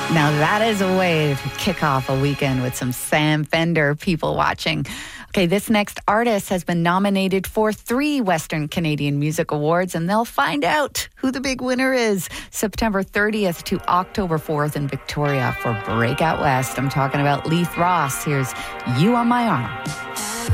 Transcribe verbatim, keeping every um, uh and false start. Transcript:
Now that is a way to kick off a weekend with some Sam Fender people watching. Okay, this next artist has been nominated for three Western Canadian Music Awards, and they'll find out who the big winner is September thirtieth to October fourth in Victoria for Breakout West. I'm talking about Leith Ross. Here's You on My Arm.